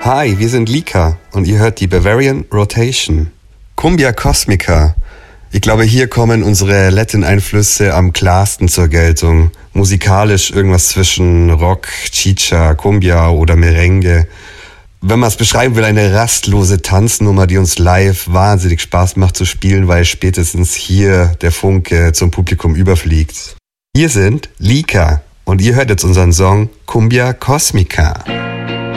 Hi, wir sind Lika und ihr hört die Bavarian Rotation. Cumbia Cosmica. Ich glaube, hier kommen unsere Latin-Einflüsse am klarsten zur Geltung. Musikalisch irgendwas zwischen Rock, Chicha, Cumbia oder Merengue. Wenn man es beschreiben will, eine rastlose Tanznummer, die uns live wahnsinnig Spaß macht zu spielen, weil spätestens hier der Funke zum Publikum überfliegt. Hier sind Lika und ihr hört jetzt unseren Song Cumbia Cosmica.